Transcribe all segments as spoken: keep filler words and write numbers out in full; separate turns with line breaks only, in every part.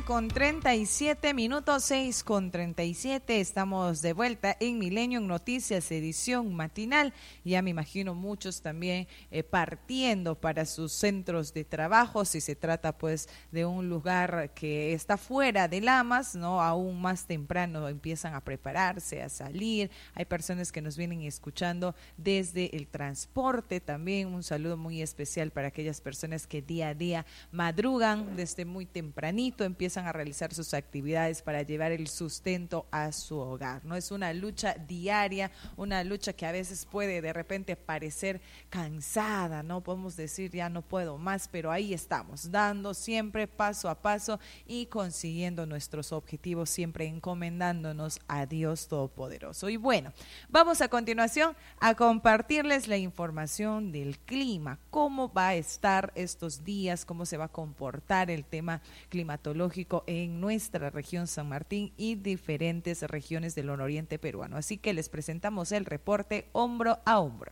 con treinta y siete minutos, seis con treinta y siete. Estamos de vuelta en Millennium Noticias, edición matinal. Ya me imagino muchos también eh, partiendo para sus centros de trabajo, si se trata pues de un lugar que está fuera de Lamas, ¿no? Aún más temprano empiezan a prepararse, a salir. Hay personas que nos vienen escuchando desde el transporte también. Un saludo muy especial para aquellas personas que día a día madrugan desde muy tempranito, empiezan a realizar sus actividades para llevar el sustento a su hogar, ¿no? Es una lucha diaria, una lucha que a veces puede de repente parecer cansada, ¿no? Podemos decir ya no puedo más, pero ahí estamos, dando siempre paso a paso y consiguiendo nuestros objetivos, siempre encomendándonos a Dios Todopoderoso. Y bueno, vamos a continuación a compartirles la información del clima, cómo va a estar estos días, cómo se va a comportar el tema climatológico en nuestra región San Martín y diferentes regiones del nororiente peruano. Así que les presentamos el reporte hombro a hombro.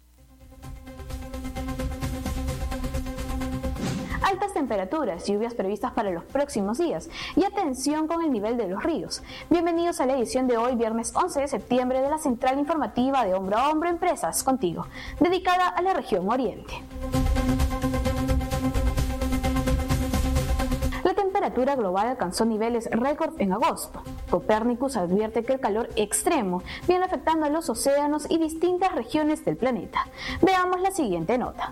Altas temperaturas, lluvias previstas para los próximos días y atención con el nivel de los ríos. Bienvenidos a la edición de hoy, viernes once de septiembre, de la Central Informativa de Hombro a Hombro Empresas Contigo, dedicada a la región oriente. La temperatura global alcanzó niveles récord en agosto. Copernicus advierte que el calor extremo viene afectando a los océanos y distintas regiones del planeta. Veamos la siguiente nota.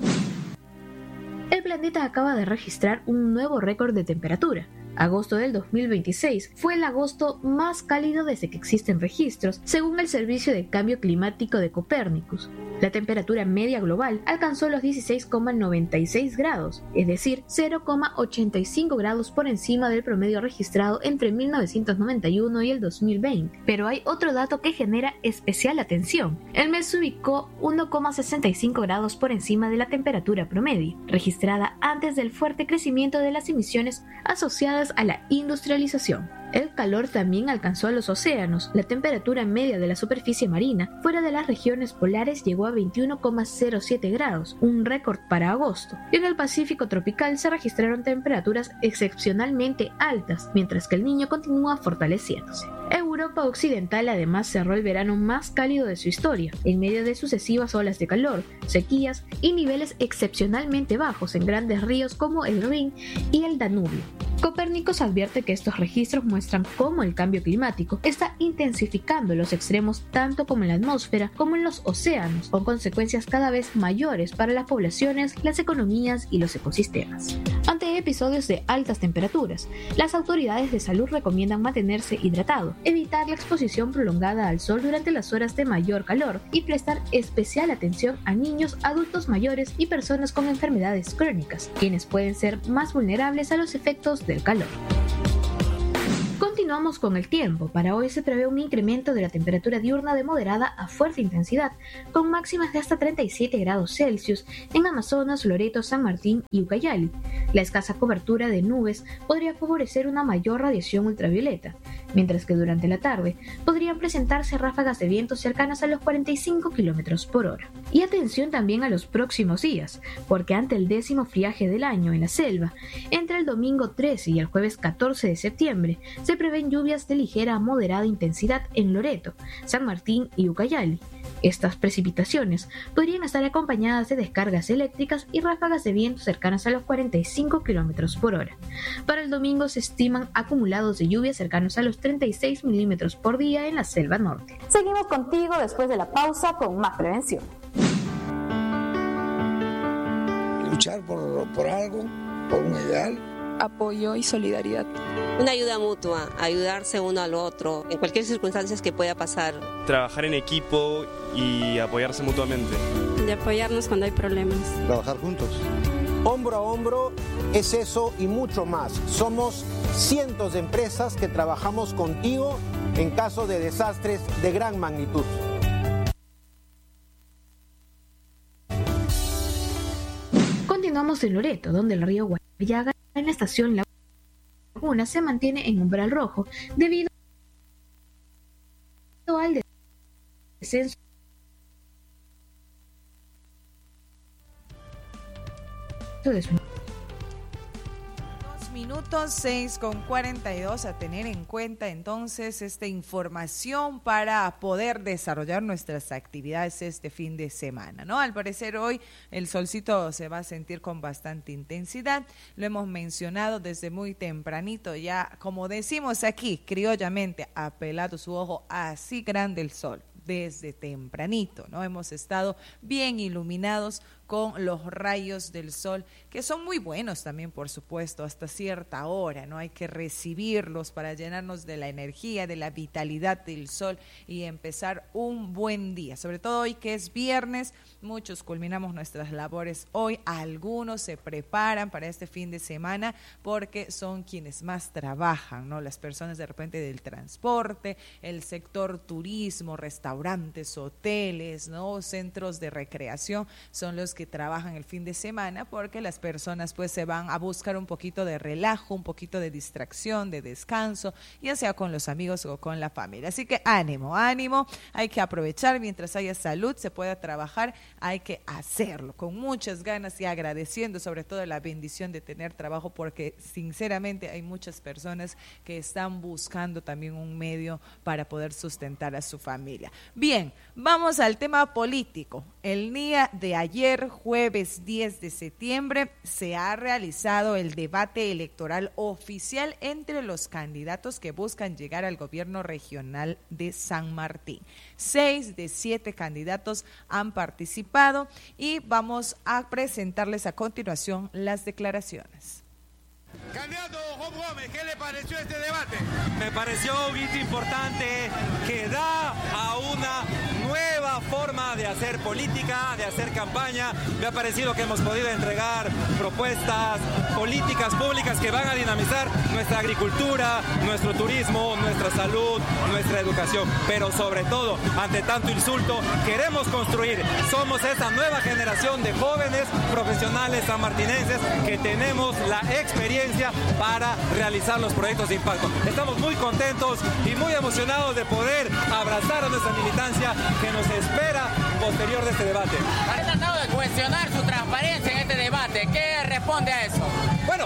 El planeta acaba de registrar un nuevo récord de temperatura. Agosto del dos mil veintiséis fue el agosto más cálido desde que existen registros, según el Servicio de Cambio Climático de Copernicus. La temperatura media global alcanzó los dieciséis coma noventa y seis grados, es decir, cero coma ochenta y cinco grados por encima del promedio registrado entre mil novecientos noventa y uno y el dos mil veinte. Pero hay otro dato que genera especial atención. El mes se ubicó uno coma sesenta y cinco grados por encima de la temperatura promedio, registrada antes del fuerte crecimiento de las emisiones asociadas a la industrialización. El calor también alcanzó a los océanos. La temperatura media de la superficie marina fuera de las regiones polares llegó a veintiuno coma cero siete grados, un récord para agosto. Y en el Pacífico tropical se registraron temperaturas excepcionalmente altas, mientras que el Niño continúa fortaleciéndose. Europa Occidental además cerró el verano más cálido de su historia, en medio de sucesivas olas de calor, sequías y niveles excepcionalmente bajos en grandes ríos como el Rin y el Danubio. Copérnicus advierte que estos registros muestran cómo el cambio climático está intensificando los extremos tanto como en la atmósfera como en los océanos, con consecuencias cada vez mayores para las poblaciones, las economías y los ecosistemas. Ante episodios de altas temperaturas, las autoridades de salud recomiendan mantenerse hidratado, evitar la exposición prolongada al sol durante las horas de mayor calor y prestar especial atención a niños, adultos mayores y personas con enfermedades crónicas, quienes pueden ser más vulnerables a los efectos del calor. Continuamos con el tiempo. Para hoy se prevé un incremento de la temperatura diurna de moderada a fuerte intensidad, con máximas de hasta treinta y siete grados Celsius en Amazonas, Loreto, San Martín y Ucayali. La escasa cobertura de nubes podría favorecer una mayor radiación ultravioleta, mientras que durante la tarde podrían presentarse ráfagas de viento cercanas a los cuarenta y cinco kilómetros por hora. Y atención también a los próximos días, porque ante el décimo friaje del año en la selva, entre el domingo trece y el jueves catorce de septiembre, se prevén lluvias de ligera a moderada intensidad en Loreto, San Martín y Ucayali. Estas precipitaciones podrían estar acompañadas de descargas eléctricas y ráfagas de viento cercanas a los cuarenta y cinco kilómetros por hora. Para el domingo se estiman acumulados de lluvia cercanos a los treinta y seis milímetros por día en la selva norte. Seguimos contigo después de la pausa con más prevención.
Luchar por, por algo, por un ideal.
Apoyo y solidaridad.
Una ayuda mutua, ayudarse uno al otro, en cualquier circunstancia que pueda pasar.
Trabajar en equipo y apoyarse mutuamente.
De apoyarnos cuando hay problemas.
Trabajar juntos.
Hombro a hombro es eso y mucho más. Somos cientos de empresas que trabajamos contigo en caso de desastres de gran magnitud.
Continuamos en Loreto, donde el río Guayaga en la estación Laguna se mantiene en umbral rojo debido al descenso de su
minutos, seis con cuarenta y dos, a tener en cuenta entonces esta información para poder desarrollar nuestras actividades este fin de semana, ¿no? Al parecer hoy el solcito se va a sentir con bastante intensidad, lo hemos mencionado desde muy tempranito, ya como decimos aquí, criollamente, apelado su ojo, así grande el sol. Desde tempranito, ¿no? Hemos estado bien iluminados con los rayos del sol, que son muy buenos también, por supuesto, hasta cierta hora, ¿no? Hay que recibirlos para llenarnos de la energía, de la vitalidad del sol y empezar un buen día, sobre todo hoy que es viernes, muchos culminamos nuestras labores hoy, algunos se preparan para este fin de semana porque son quienes más trabajan, ¿no? Las personas de repente del transporte, el sector turismo, restaurantes, hoteles, ¿no? Centros de recreación, son los que trabajan el fin de semana porque las personas pues se van a buscar un poquito de relajo, un poquito de distracción, de descanso, ya sea con los amigos o con la familia. Así que ánimo, ánimo, hay que aprovechar mientras haya salud, se pueda trabajar, hay que hacerlo con muchas ganas y agradeciendo sobre todo la bendición de tener trabajo porque sinceramente hay muchas personas que están buscando también un medio para poder sustentar a su familia. Bien, vamos al tema político. El día de ayer, jueves diez de septiembre, se ha realizado el debate electoral oficial entre los candidatos que buscan llegar al gobierno regional de San Martín. Seis de siete candidatos han participado y vamos a presentarles a continuación las declaraciones.
Candidato Job Gómez, ¿qué le pareció este debate?
Me pareció un hito importante que da a una nueva forma de hacer política, de hacer campaña. Me ha parecido que hemos podido entregar propuestas políticas públicas que van a dinamizar nuestra agricultura, nuestro turismo, nuestra salud, nuestra educación. Pero sobre todo, ante tanto insulto, queremos construir. Somos esa nueva generación de jóvenes profesionales sanmartinenses que tenemos la experiencia para realizar los proyectos de impacto. Estamos muy contentos y muy emocionados de poder abrazar a nuestra militancia que nos espera posterior de este debate.
Han tratado de cuestionar su transparencia en este debate. ¿Qué responde a eso?
Bueno,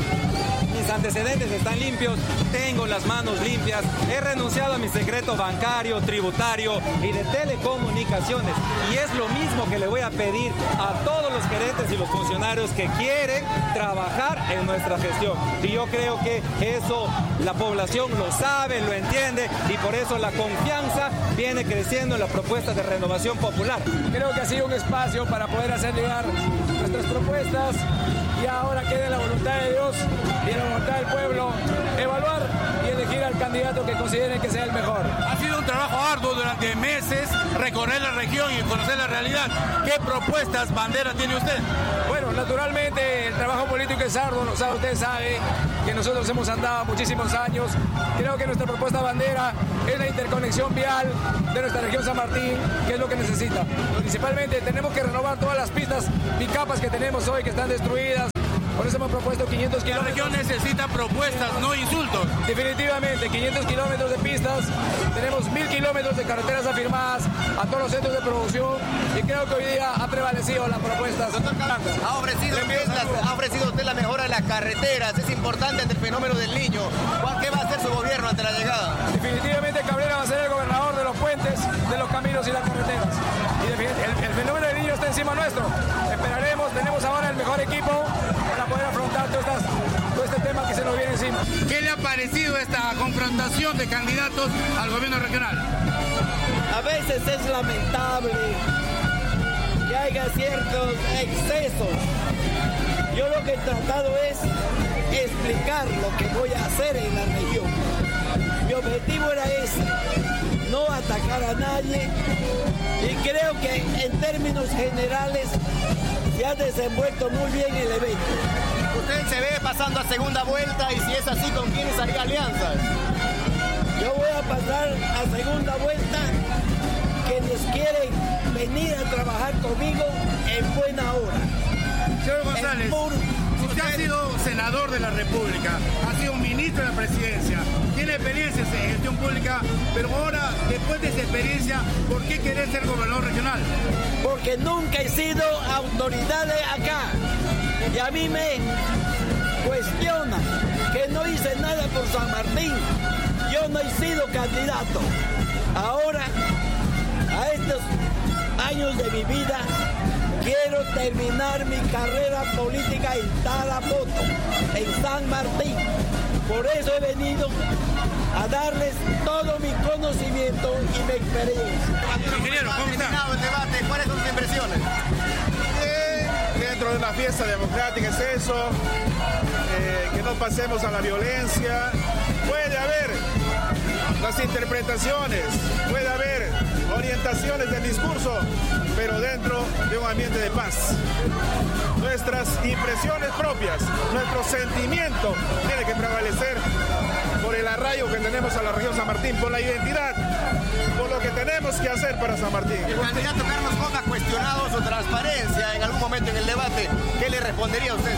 mis antecedentes están limpios, tengo las manos limpias, he renunciado a mi secreto bancario, tributario y de telecomunicaciones. Y es lo mismo que le voy a pedir a todos los gerentes y los funcionarios que quieren trabajar en nuestra gestión. Y yo creo que eso la población lo sabe, lo entiende y por eso la confianza viene creciendo en la propuesta de Renovación Popular.
Creo que ha sido un espacio para poder hacer llegar nuestras propuestas y ahora queda la voluntad de Dios y la voluntad del pueblo evaluar y elegir al candidato que consideren que sea el mejor.
Ha sido un trabajo arduo durante meses recorrer la región y conocer la realidad. ¿Qué propuestas, bandera tiene usted?
Bueno, naturalmente el trabajo político es arduo, o sea, usted sabe que nosotros hemos andado muchísimos años. Creo que nuestra propuesta bandera es la interconexión vial de nuestra región San Martín, que es lo que necesita. Principalmente tenemos que renovar todas las pistas bicapas que tenemos hoy que están destruidas. Por eso hemos propuesto quinientos kilómetros.
La región necesita propuestas, no insultos.
Definitivamente, quinientos kilómetros de pistas, tenemos mil kilómetros de carreteras afirmadas a todos los centros de producción y creo que hoy día ha prevalecido las propuestas.
Doctor Carlos, ha ofrecido, las, ha ofrecido usted la mejora de las carreteras, es importante ante el fenómeno del Niño. ¿Qué va a hacer su gobierno ante la llegada?
Definitivamente Cabrera va a ser el gobernador de los puentes, de los caminos y las carreteras. Y el, el fenómeno del Niño está encima nuestro. Esperaremos, tenemos ahora el mejor equipo para poder afrontar todo, estas, todo este tema que se nos viene encima.
¿Qué le ha parecido esta confrontación de candidatos al gobierno regional?
A veces es lamentable que haya ciertos excesos. Yo lo que he tratado es explicar lo que voy a hacer en la región. Mi objetivo era ese, no atacar a nadie y creo que en términos generales se ha desenvuelto muy bien el evento.
¿Usted se ve pasando a segunda vuelta y si es así, con quiénes haría alianzas?
Yo voy a pasar a segunda vuelta quienes quieren venir a trabajar conmigo en buena hora.
Señor González, usted ha sido senador de la República, ha sido ministro de la Presidencia, tiene experiencia en gestión pública, pero ahora, después de esa experiencia, ¿por qué querer ser gobernador regional?
Porque nunca he sido autoridad de acá y a mí me cuestiona Martín, yo no he sido candidato. Ahora, a estos años de mi vida, quiero terminar mi carrera política en Tarapoto, en San Martín. Por eso he venido a darles todo mi conocimiento y mi experiencia.
Ingeniero, ¿cómo está?
El debate, ¿cuáles son sus impresiones?
Eh, dentro de una fiesta democrática es eso, eh, que no pasemos a la violencia. Puede haber las interpretaciones, puede haber orientaciones del discurso, pero dentro de un ambiente de paz. Nuestras impresiones propias, nuestro sentimiento tiene que prevalecer por el arraigo que tenemos a la región San Martín, por la identidad, por lo que tenemos que hacer para San Martín.
El candidato Carlos Kong ha cuestionado su transparencia en algún momento en el debate. ¿Qué le respondería a usted?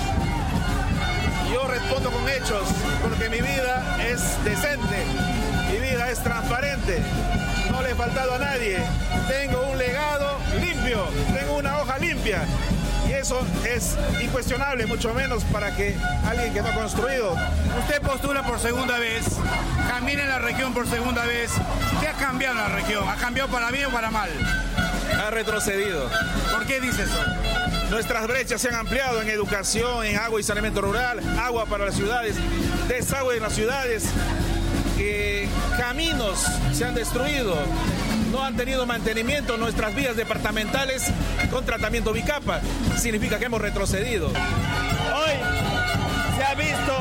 Yo respondo con hechos, porque mi vida es decente, mi vida es transparente, no le he faltado a nadie, tengo un legado limpio, tengo una hoja limpia. Y eso es incuestionable, mucho menos para que alguien que no ha construido.
Usted postula por segunda vez, camina en la región por segunda vez. ¿Qué ha cambiado en la región? ¿Ha cambiado para bien o para mal?
Ha retrocedido.
¿Por qué dice eso?
Nuestras brechas se han ampliado en educación, en agua y saneamiento rural, agua para las ciudades, desagüe en las ciudades, eh, caminos se han destruido. No han tenido mantenimiento nuestras vías departamentales con tratamiento bicapa. Significa que hemos retrocedido.
Hoy se ha visto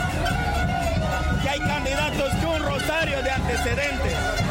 que hay candidatos con un rosario de antecedentes.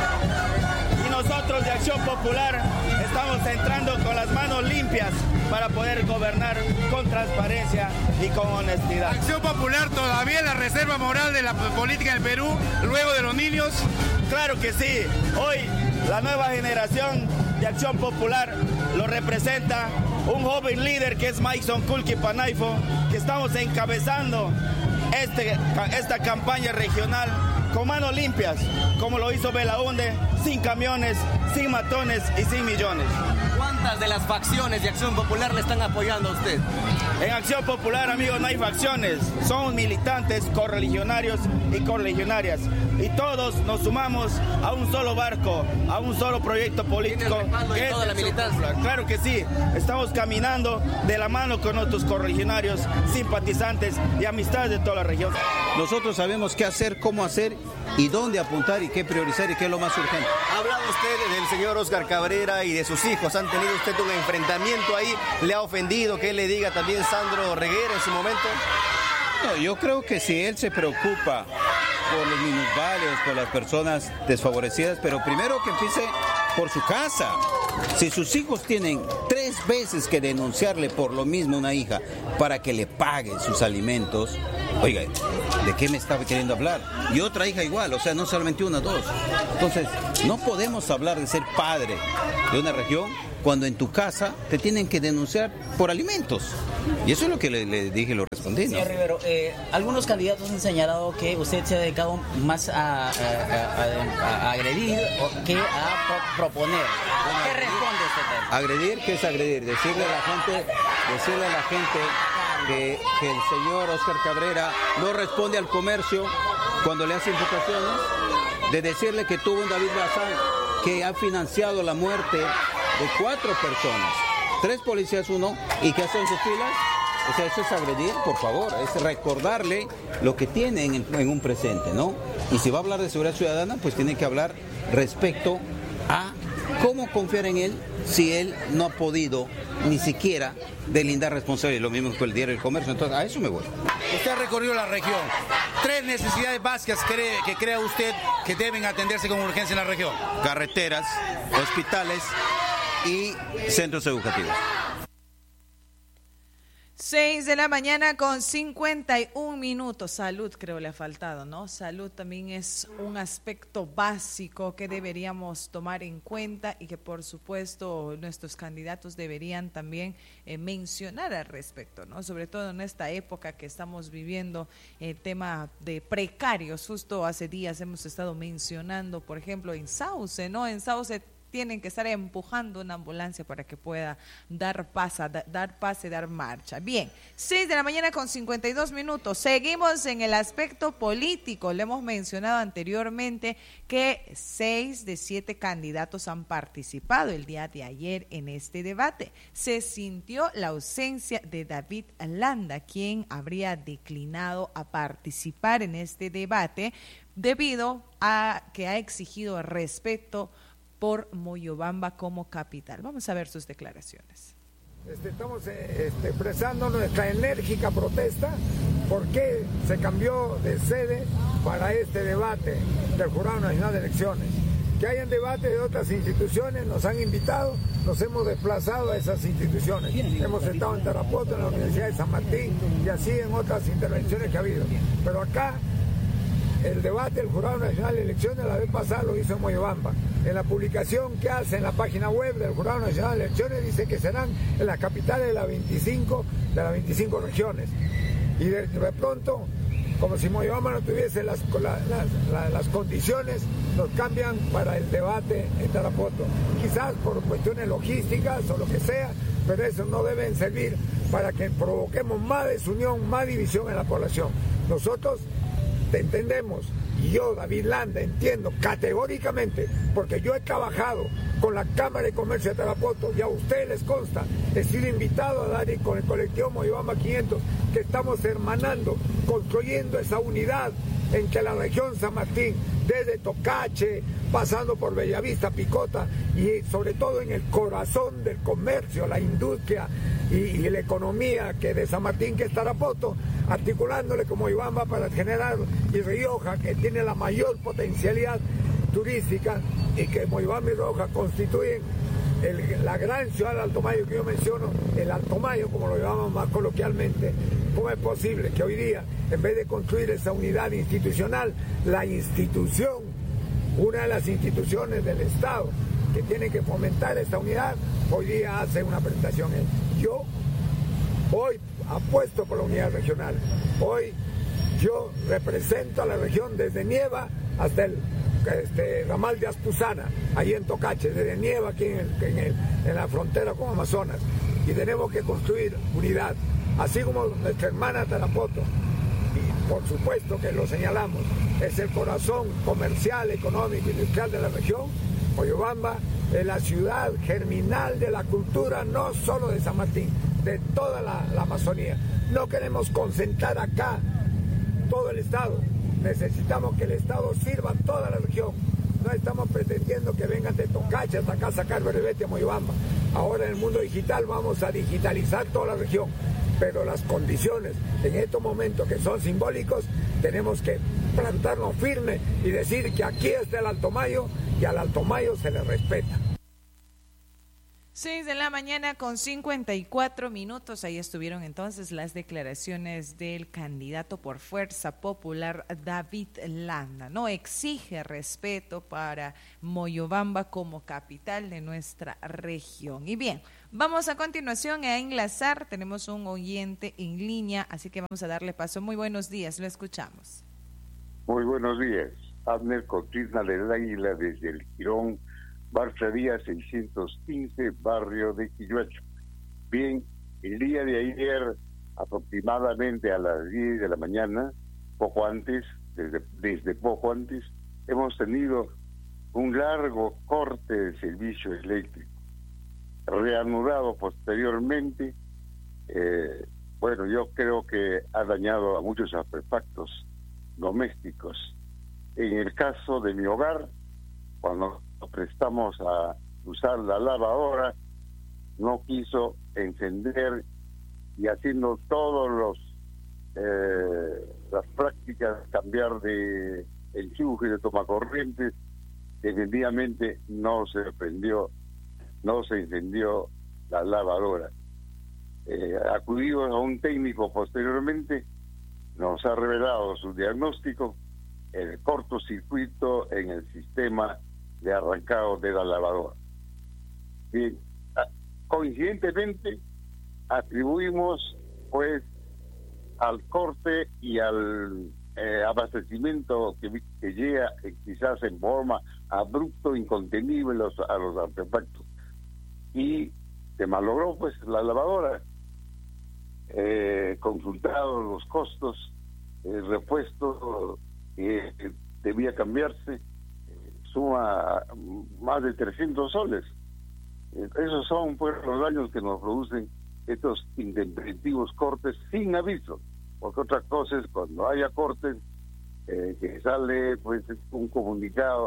Y nosotros de Acción Popular estamos entrando con las manos limpias para poder gobernar con transparencia y con honestidad.
¿Acción Popular todavía es la reserva moral de la política del Perú, luego de los niños?
Claro que sí. Hoy la nueva generación de Acción Popular lo representa un joven líder que es Maison Kulki Panaifo, que estamos encabezando este, esta campaña regional con manos limpias, como lo hizo Belaunde, sin camiones, sin matones y sin millones.
¿Cuántas de las facciones de Acción Popular le están apoyando a usted?
En Acción Popular, amigos, no hay facciones. Somos militantes, correligionarios y correligionarias. Y todos nos sumamos a un solo barco, a un solo proyecto político.
¿Tiene el respaldo de toda la militancia?
Claro que sí. Estamos caminando de la mano con nuestros correligionarios, simpatizantes y amistades de toda la región.
Nosotros sabemos qué hacer, cómo hacer y dónde apuntar y qué priorizar y qué es lo más urgente.
Ha hablado usted del señor Óscar Cabrera y de sus hijos. ¿Han tenido usted un enfrentamiento ahí? ¿Le ha ofendido que él le diga también Sandro Reguera en su momento?
No, yo creo que si él se preocupa por los minusválidos, por las personas desfavorecidas, pero primero que empiece por su casa. Si sus hijos tienen tres veces que denunciarle por lo mismo a una hija para que le pague sus alimentos, oiga, ¿de qué me estaba queriendo hablar? Y otra hija igual, o sea, no solamente una, dos. Entonces, no podemos hablar de ser padre de una región cuando en tu casa te tienen que denunciar por alimentos. Y eso es lo que le, le dije y lo respondí, ¿no?
Señor Rivero, eh, algunos candidatos han señalado que usted se ha dedicado más a, a, a, a agredir que a pro proponer. ¿Qué responde usted?
Agredir, ¿qué es agredir? Decirle a la gente, decirle a la gente que, que el señor Óscar Cabrera no responde al comercio cuando le hace imputaciones, de decirle que tuvo un David Bazán que ha financiado la muerte de cuatro personas, tres policías, uno, y que hacen sus filas. O sea, eso es agredir, por favor, es recordarle lo que tiene en, el, en un presente, ¿no? Y si va a hablar de seguridad ciudadana, pues tiene que hablar respecto a cómo confiar en él si él no ha podido ni siquiera delindar responsabilidad, lo mismo que el diario El Comercio. Entonces, a eso me voy.
Usted ha recorrido la región. Tres necesidades básicas cree, que crea usted que deben atenderse con urgencia en la región.
Carreteras, hospitales y centros educativos.
Seis de la mañana con cincuenta y un minutos. Salud creo le ha faltado, ¿no? Salud también es un aspecto básico que deberíamos tomar en cuenta y que por supuesto nuestros candidatos deberían también eh, mencionar al respecto, ¿no? Sobre todo en esta época que estamos viviendo el tema de precarios. Justo hace días hemos estado mencionando, por ejemplo, en Sauce, ¿no? En Sauce tienen que estar empujando una ambulancia para que pueda dar pasa, da, dar pase, dar marcha. Bien, seis de la mañana con cincuenta y dos minutos. Seguimos en el aspecto político. Le hemos mencionado anteriormente que seis de siete candidatos han participado el día de ayer en este debate. Se sintió la ausencia de David Landa, quien habría declinado a participar en este debate debido a que ha exigido respeto por Moyobamba como capital. Vamos a ver sus declaraciones.
Este, estamos este, expresando nuestra enérgica protesta porque se cambió de sede para este debate del Jurado Nacional de Elecciones. Que hayan debate de otras instituciones, nos han invitado, nos hemos desplazado a esas instituciones. Hemos estado en Tarapoto, en la Universidad de San Martín y así en otras intervenciones que ha habido. Pero acá el debate del Jurado Nacional de Elecciones la vez pasada lo hizo en Moyobamba. En la publicación que hace en la página web del Jurado Nacional de Elecciones dice que serán en las capitales de las veinticinco, de las veinticinco regiones. Y de, de pronto, como si Moyobamba no tuviese las, la, las, la, las condiciones, nos cambian para el debate en Tarapoto. Quizás por cuestiones logísticas o lo que sea, pero eso no debe servir para que provoquemos más desunión, más división en la población. Nosotros te entendemos, y yo, David Landa, entiendo categóricamente, porque yo he trabajado con la Cámara de Comercio de Tarapoto, y a ustedes les consta, he sido invitado a dar con el colectivo Moyobamba quinientos, que estamos hermanando, construyendo esa unidad en que la región San Martín, desde Tocache, pasando por Bellavista, Picota, y sobre todo en el corazón del comercio, la industria y, y la economía que de San Martín, que es Tarapoto, articulándole como Moyobamba para generar, y Rioja, que tiene la mayor potencialidad turística, y que Moyobamba y Rioja constituyen el, la gran ciudad del Alto Mayo que yo menciono, el Alto Mayo, como lo llamamos más coloquialmente. ¿Cómo es posible que hoy día, en vez de construir esa unidad institucional, la institución, una de las instituciones del Estado que tiene que fomentar esta unidad, hoy día hace una presentación? Yo hoy apuesto por la unidad regional. Hoy yo represento a la región desde Nieva hasta el este, ramal de Aspuzana, ahí en Tocache, desde Nieva aquí en, el, en, el, en la frontera con Amazonas. Y tenemos que construir unidad, así como nuestra hermana Tarapoto. Y por supuesto que lo señalamos, es el corazón comercial, económico y industrial de la región. Moyobamba es la ciudad germinal de la cultura, no solo de San Martín, de toda la, la Amazonía. No queremos concentrar acá todo el Estado. Necesitamos que el Estado sirva a toda la región. No estamos pretendiendo que vengan de Tocache hasta acá a sacar Berebete a Moyobamba. Ahora en el mundo digital vamos a digitalizar toda la región. Pero las condiciones en estos momentos que son simbólicos, tenemos que plantarnos firme y decir que aquí está el Alto Mayo y al Alto Mayo se le respeta.
Seis de la mañana con cincuenta y cuatro minutos. Ahí estuvieron entonces las declaraciones del candidato por Fuerza Popular, David Landa. No exige respeto para Moyobamba como capital de nuestra región. Y bien, vamos a continuación a enlazar. Tenemos un oyente en línea, así que vamos a darle paso. Muy buenos días, lo escuchamos.
Muy buenos días. Abner Cortina del Águila desde el Girón, Barça Díaz seiscientos quince, barrio de Quilluecho. Bien, el día de ayer, aproximadamente a las diez de la mañana, poco antes, desde, desde poco antes, hemos tenido un largo corte de servicio eléctrico, reanudado posteriormente. Eh, bueno, yo creo que ha dañado a muchos artefactos domésticos. En el caso de mi hogar, cuando nos prestamos a usar la lavadora, no quiso encender, y haciendo todos los eh, las prácticas, cambiar de enchufe, de tomacorriente, definitivamente no se prendió, no se encendió la lavadora. Eh, acudimos a un técnico posteriormente, nos ha revelado su diagnóstico, el cortocircuito en el sistema de arrancado de la lavadora. Bien, coincidentemente atribuimos pues al corte y al eh, abastecimiento que, que llega eh, quizás en forma abrupto, incontenible los, a los artefactos. Y se malogró pues la lavadora. Eh, consultados los costos, el repuesto que eh, debía cambiarse, eh, suma más de trescientos soles. Eh, esos son pues los daños que nos producen estos intempestivos cortes sin aviso, porque otra cosa es cuando haya cortes, eh, que sale pues un comunicado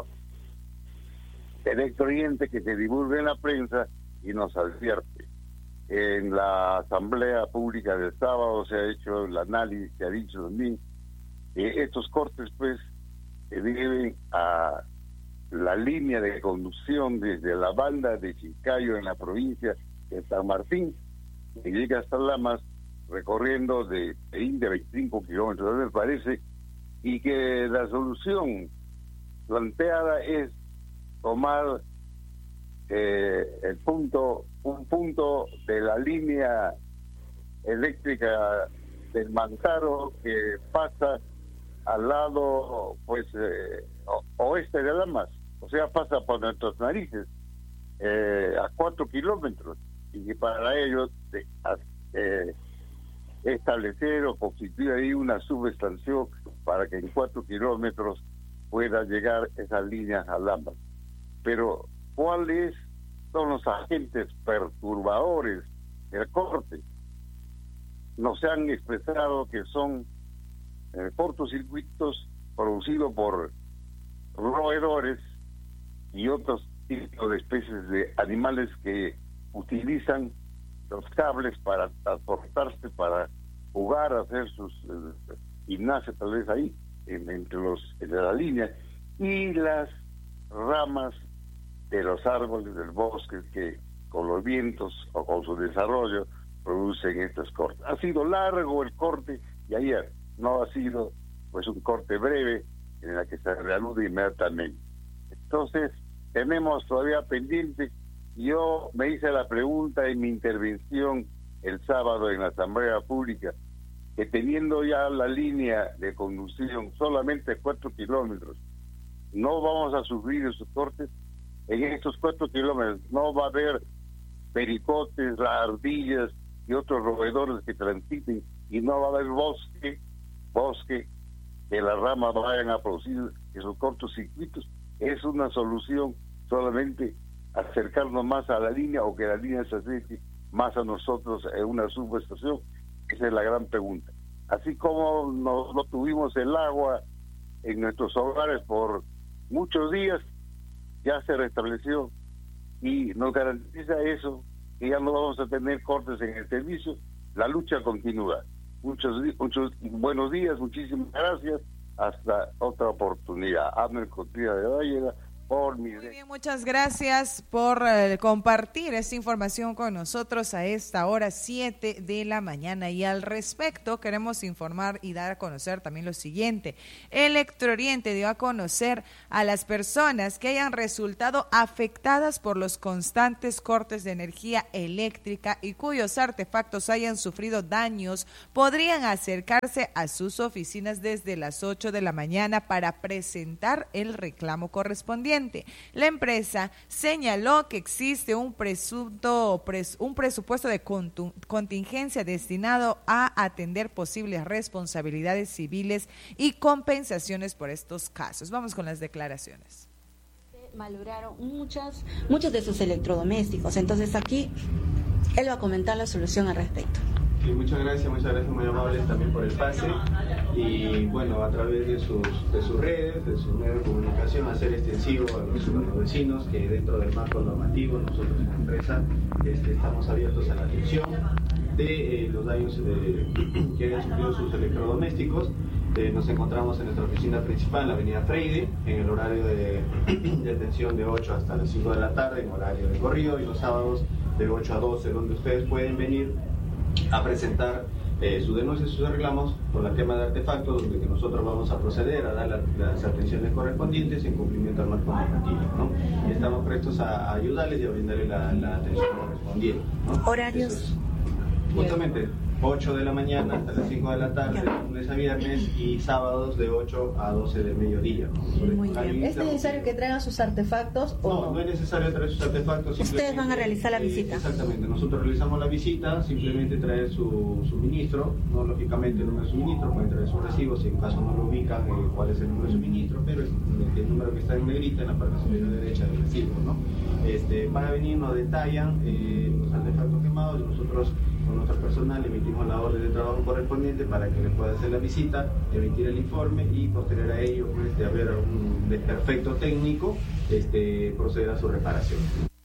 electrooriente que se divulga en la prensa y nos advierte. En la asamblea pública del sábado se ha hecho el análisis, se ha dicho también que estos cortes pues se deben a la línea de conducción desde la banda de Chiclayo en la provincia de San Martín, que llega hasta Lamas, recorriendo de veinte a veinticinco kilómetros, me parece, y que la solución planteada es tomar eh, el punto, un punto de la línea eléctrica del Mantaro que pasa al lado pues eh, oeste de Lamas, o sea, pasa por nuestras narices, eh, a cuatro kilómetros, y que para ello de, eh, establecer o constituir ahí una subestación para que en cuatro kilómetros pueda llegar esas líneas a Lamas. Pero ¿cuáles son los agentes perturbadores del corte? Nos han expresado que son eh, cortocircuitos producidos por roedores y otros tipos de especies de animales que utilizan los cables para transportarse, para jugar, hacer sus eh, gimnasios tal vez ahí, en, entre los en la línea, y las ramas de los árboles del bosque que con los vientos o con su desarrollo producen estos cortes. Ha sido largo el corte y ayer no ha sido pues un corte breve en el que se reanude inmediatamente. Entonces tenemos todavía pendiente. Yo me hice la pregunta en mi intervención el sábado en la Asamblea Pública, que teniendo ya la línea de conducción solamente cuatro kilómetros, no vamos a sufrir esos cortes. En estos cuatro kilómetros no va a haber pericotes, ardillas y otros roedores que transiten, y no va a haber bosque, bosque que las ramas vayan a producir esos cortocircuitos. Es una solución solamente acercarnos más a la línea, o que la línea se acerque más a nosotros en una subestación. Esa es la gran pregunta. Así como no, no tuvimos el agua en nuestros hogares por muchos días, ya se restableció y nos garantiza eso, que ya no vamos a tener cortes en el servicio. La lucha continúa. Muchos, muchos buenos días, muchísimas gracias. Hasta otra oportunidad. Abner Contreras de Valle, por mi...
Muy bien, muchas gracias por eh, compartir esta información con nosotros a esta hora, siete de la mañana. Y al respecto queremos informar y dar a conocer también lo siguiente. Electrooriente dio a conocer a las personas que hayan resultado afectadas por los constantes cortes de energía eléctrica y cuyos artefactos hayan sufrido daños, podrían acercarse a sus oficinas desde las ocho de la mañana para presentar el reclamo correspondiente. La empresa señaló que existe un presunto pres, un presupuesto de contu, contingencia destinado a atender posibles responsabilidades civiles y compensaciones por estos casos. Vamos con las declaraciones.
Malograron muchas, muchos de sus electrodomésticos. Entonces aquí él va a comentar la solución al respecto.
Sí, muchas gracias, muchas gracias, muy amables también por el pase, y bueno, a través de sus, de sus redes, de sus medios de comunicación, hacer extensivo a los, a los vecinos que dentro del marco normativo nosotros como empresa este, estamos abiertos a la atención de eh, los daños de, que hayan sufrido sus electrodomésticos. Eh, nos encontramos en nuestra oficina principal en la avenida Freire, en el horario de, de atención de ocho hasta las cinco de la tarde, en horario de corrido, y los sábados de ocho a doce, donde ustedes pueden venir a presentar eh, sus denuncias y sus reclamos por la quema de artefactos, donde que nosotros vamos a proceder a dar la, las atenciones correspondientes en cumplimiento al marco normativo, ¿no? Y estamos prestos a, a ayudarles y a brindarles la, la atención correspondiente, ¿no?
¿Horarios?
Es, justamente, ocho de la mañana hasta las cinco de la tarde, lunes a viernes, y sábados de ocho a doce del mediodía.
Muy bien. ¿Es necesario que traigan sus artefactos o
no? No, no es necesario traer sus artefactos.
Ustedes van a realizar la visita.
Eh, exactamente, nosotros realizamos la visita, simplemente traer su suministro, no lógicamente el número de suministro, pueden traer sus recibos, si en caso no lo ubican, eh, cuál es el número de suministro, pero es el, el número que está en negrita en la parte superior derecha del recibo, ¿no? Este, para venir nos detallan eh, los artefactos quemados y nosotros con nuestro personal emitimos la orden de trabajo correspondiente para que les pueda hacer la visita, emitir el informe y posterior a ello, pues, de haber un desperfecto técnico, este, proceder a su reparación.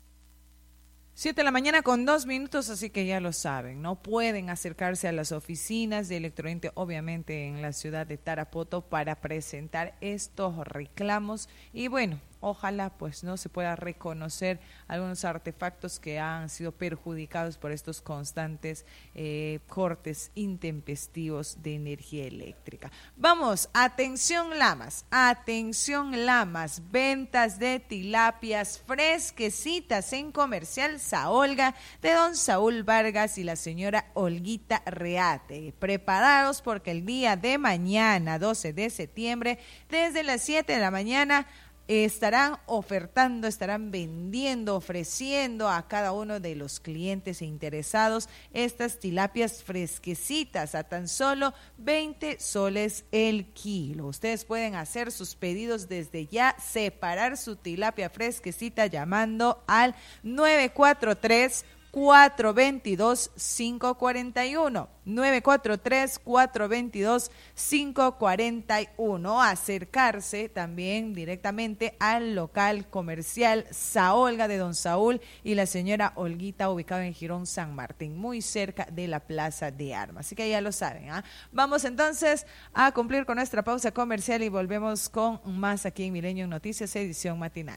siete de la mañana con dos minutos, así que ya lo saben, ¿no? Pueden acercarse a las oficinas de Electroente, obviamente en la ciudad de Tarapoto, para presentar estos reclamos y bueno, ojalá pues no se pueda reconocer algunos artefactos que han sido perjudicados por estos constantes eh, cortes intempestivos de energía eléctrica. Vamos, atención Lamas, atención Lamas, ventas de tilapias fresquecitas en Comercial Saolga de don Saúl Vargas y la señora Olguita Reate, preparados porque el día de mañana, doce de septiembre, desde las siete de la mañana, estarán ofertando, estarán vendiendo, ofreciendo a cada uno de los clientes e interesados estas tilapias fresquecitas a tan solo veinte soles el kilo. Ustedes pueden hacer sus pedidos desde ya, separar su tilapia fresquecita llamando al nueve cuatro tres, cuatro dos dos, cinco cuatro uno, nueve cuatro tres, cuatro dos dos, cinco cuatro uno. Acercarse también directamente al local comercial Saolga de don Saúl y la señora Olguita, ubicado en Girón San Martín, muy cerca de la Plaza de Armas. Así que ya lo saben, ¿eh? Vamos entonces a cumplir con nuestra pausa comercial y volvemos con más aquí en Milenio Noticias, edición matinal.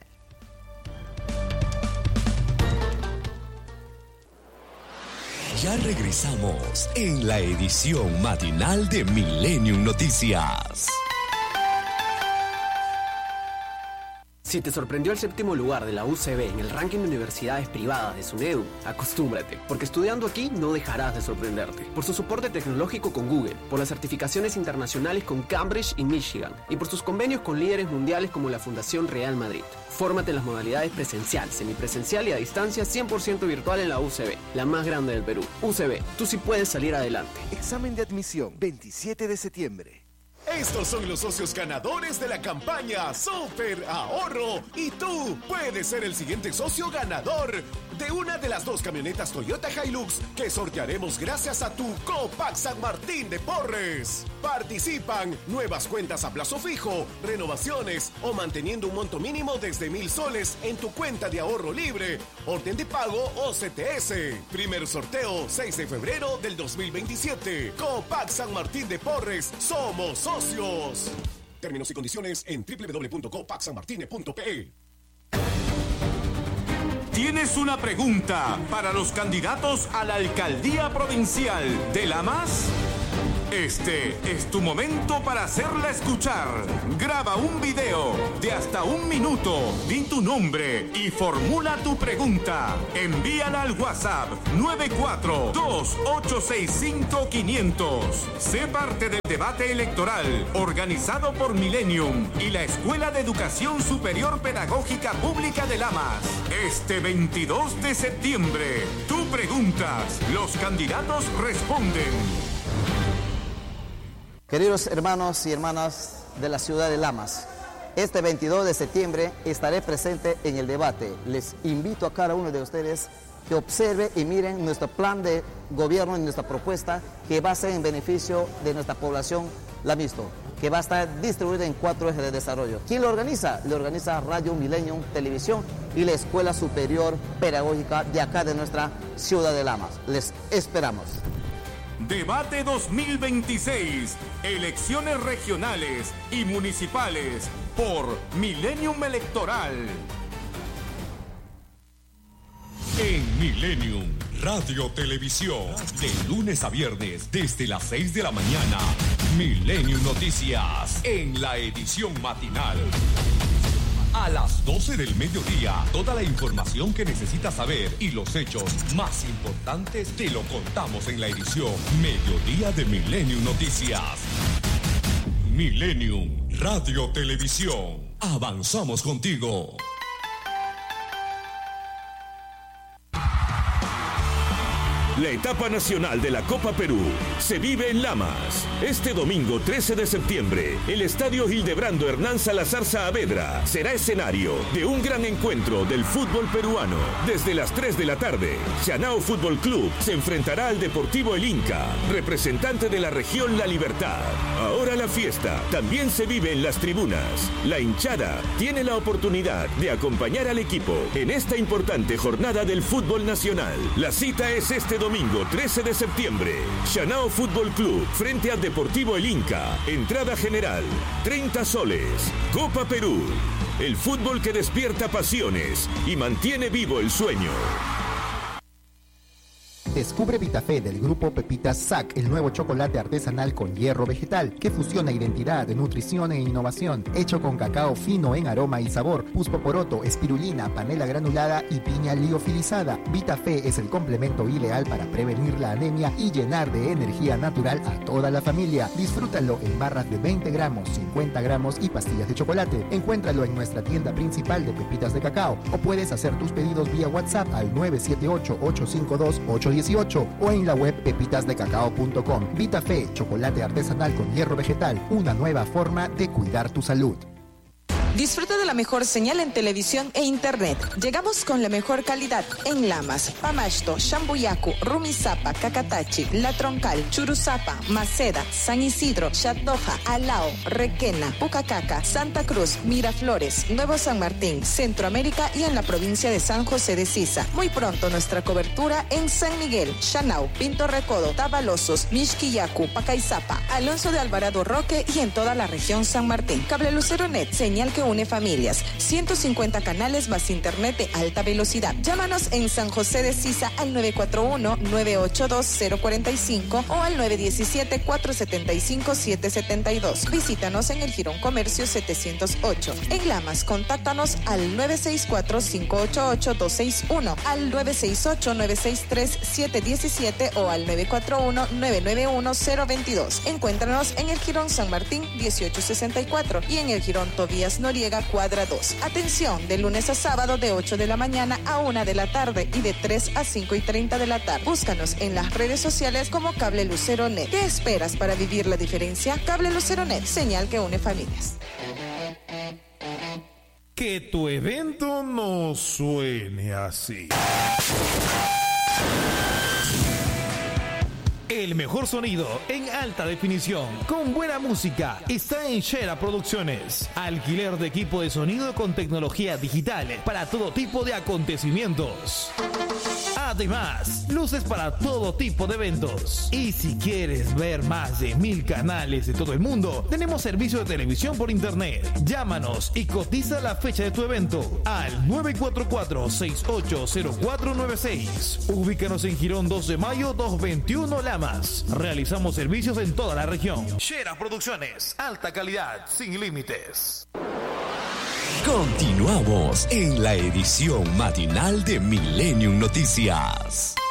Ya regresamos en la edición matinal de Millennium Noticias.
Si te sorprendió el séptimo lugar de la U C B en el ranking de universidades privadas de SUNEDU, acostúmbrate, porque estudiando aquí no dejarás de sorprenderte. Por su soporte tecnológico con Google, por las certificaciones internacionales con Cambridge y Michigan, y por sus convenios con líderes mundiales como la Fundación Real Madrid. Fórmate en las modalidades presencial, semipresencial y a distancia cien por ciento virtual en la U C B, la más grande del Perú. U C B, tú sí puedes salir adelante.
Examen de admisión, veintisiete de septiembre.
Estos son los socios ganadores de la campaña Super Ahorro y tú puedes ser el siguiente socio ganador de una de las dos camionetas Toyota Hilux que sortearemos gracias a tu Copac San Martín de Porres. Participan nuevas cuentas a plazo fijo, renovaciones o manteniendo un monto mínimo desde mil soles en tu cuenta de ahorro libre, orden de pago o C T S. Primer sorteo seis de febrero del dos mil veintisiete. Copac San Martín de Porres, somos socios. Términos y condiciones en doble u doble u doble u punto copac san martine punto p e.
¿Tienes una pregunta para los candidatos a la alcaldía provincial de Lamas? Este es tu momento para hacerla escuchar. Graba un video de hasta un minuto, di tu nombre y formula tu pregunta. Envíala al WhatsApp nueve cuatro dos ocho seis cinco quinientos. Sé parte del debate electoral organizado por Millennium y la Escuela de Educación Superior Pedagógica Pública de Lamas. Este veintidós de septiembre, tú preguntas, los candidatos responden.
Queridos hermanos y hermanas de la ciudad de Lamas, este veintidós de septiembre estaré presente en el debate. Les invito a cada uno de ustedes que observe y miren nuestro plan de gobierno y nuestra propuesta que va a ser en beneficio de nuestra población lamisto, que va a estar distribuida en cuatro ejes de desarrollo. ¿Quién lo organiza? Lo organiza Radio Millennium Televisión y la Escuela Superior Pedagógica de acá de nuestra ciudad de Lamas. Les esperamos.
Debate dos mil veintiséis, elecciones regionales y municipales por Millennium Electoral.
En Millennium Radio Televisión, de lunes a viernes desde las seis de la mañana, Millennium Noticias en la edición matinal.
A las doce del mediodía, toda la información que necesitas saber y los hechos más importantes te lo contamos en la edición Mediodía de Millennium Noticias. Millennium Radio Televisión. Avanzamos contigo.
La etapa nacional de la Copa Perú se vive en Lamas. Este domingo trece de septiembre, el Estadio Hildebrando Hernán Salazar Saavedra será escenario de un gran encuentro del fútbol peruano. Desde las tres de la tarde, Chanao Fútbol Club se enfrentará al Deportivo El Inca, representante de la región La Libertad. Ahora la fiesta también se vive en las tribunas. La hinchada tiene la oportunidad de acompañar al equipo en esta importante jornada del fútbol nacional. La cita es este domingo. Domingo trece de septiembre, Chanao Fútbol Club frente al Deportivo El Inca. Entrada general, treinta soles. Copa Perú, el fútbol que despierta pasiones y mantiene vivo el sueño.
Descubre Vitafé del grupo Pepitas S A C, el nuevo chocolate artesanal con hierro vegetal que fusiona identidad, nutrición e innovación, hecho con cacao fino en aroma y sabor, puspoporoto, espirulina, panela granulada y piña liofilizada. Vitafé es el complemento ideal para prevenir la anemia y llenar de energía natural a toda la familia. Disfrútalo en barras de veinte gramos, cincuenta gramos y pastillas de chocolate. Encuéntralo en nuestra tienda principal de Pepitas de Cacao o puedes hacer tus pedidos vía WhatsApp al nueve siete ocho, ocho cinco dos, ocho uno ocho o en la web pepitas de cacao punto com. Vitafé, chocolate artesanal con hierro vegetal, una nueva forma de cuidar tu salud.
Disfruta de la mejor señal en televisión e internet. Llegamos con la mejor calidad en Lamas, Pamasto, Shambuyacu, Rumisapa, Cacatachi, La Troncal, Churuzapa, Maceda, San Isidro, Chatdoja, Alao, Requena, Pucacaca, Santa Cruz, Miraflores, Nuevo San Martín, Centroamérica y en la provincia de San José de Sisa. Muy pronto nuestra cobertura en San Miguel, Chanao, Pinto Recodo, Tabalosos, Mixquillacu, Pacaizapa, Alonso de Alvarado Roque y en toda la región San Martín. Cable Lucero Net, señal que une familias, ciento cincuenta canales más internet de alta velocidad. Llámanos en San José de Sisa al nueve cuatro uno, nueve ocho dos, cero cuatro cinco o al nueve uno siete, cuatro siete cinco, siete siete dos. Visítanos en el Girón Comercio setecientos ocho. En Lamas, contáctanos al nueve seis cuatro, cinco ocho ocho, dos seis uno, al nueve seis ocho, nueve seis tres, siete uno siete o al nueve cuatro uno, nueve nueve uno, cero dos dos. Encuéntranos en el Girón San Martín dieciocho sesenta y cuatro y en el Girón Tobías Noriega Cuadra dos. Atención, de lunes a sábado de ocho de la mañana a una de la tarde y de tres a cinco y treinta de la tarde. Búscanos en las redes sociales como Cable Lucero Net. ¿Qué esperas para vivir la diferencia? Cable Lucero Net, señal que une familias.
Que tu evento no suene así. El mejor sonido en alta definición, con buena música, está en Shera Producciones. Alquiler de equipo de sonido con tecnología digital para todo tipo de acontecimientos. Además, luces para todo tipo de eventos. Y si quieres ver más de mil canales de todo el mundo, tenemos servicio de televisión por internet. Llámanos y cotiza la fecha de tu evento al nueve cuatro cuatro, seis ocho cero cuatro nueve seis. Ubícanos en Girón dos de mayo doscientos veintiuno Lamas. Realizamos servicios en toda la región. Shera Producciones, alta calidad, sin límites.
Continuamos en la edición matinal de Millennium Noticias.